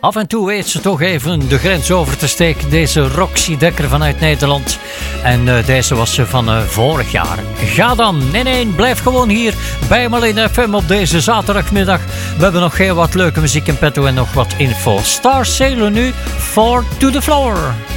Af en toe weet ze toch even de grens over te steken, deze Roxy Dekker vanuit Nederland. En deze was ze van vorig jaar. Ga dan, nee, blijf gewoon hier bij Marleen FM op deze zaterdagmiddag. We hebben nog heel wat leuke muziek in petto en nog wat info. Star Sailor nu, 4 to the Floor.